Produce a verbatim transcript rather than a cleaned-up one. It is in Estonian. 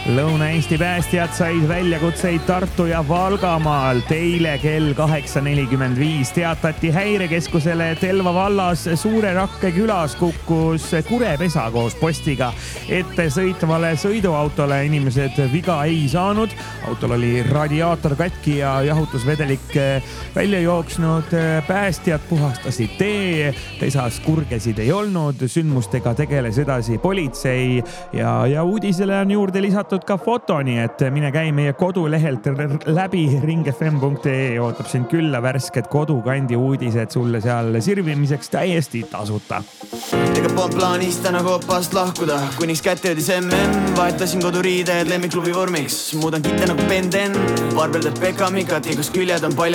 Lõuna-Eesti päästjad said väljakutseid Tartu ja Valgamaal. Teile kell kaheksa nelikümmend viis teatati häirekeskusele, et Elva vallas Suure Rakke külas kukkus kurepesa koos postiga. Ette sõitvale sõiduautole inimesed viga ei saanud. Autol oli radiaator katki ja jahutusvedelik välja jooksnud. Päästjad puhastasid tee, pesas kurgesid ei olnud. Sündmustega tegeles edasi politsei ja, ja uudisele on juurde lisatud ka foto, nii et mine käi meie kodulehelt läbi ring f m punkt e e, ootab sind külla värsked kodukandi uudised sulle seal sirvimiseks täiesti tasuta. Ega pool plaanis täna koopast lahkuda, kuniks kätte jõudis M M, vahetasin koduriided lemmiklubi vormiks, muudan kitte nagu Benden, Barbel teeb Beckham ikat, igas küljed on palju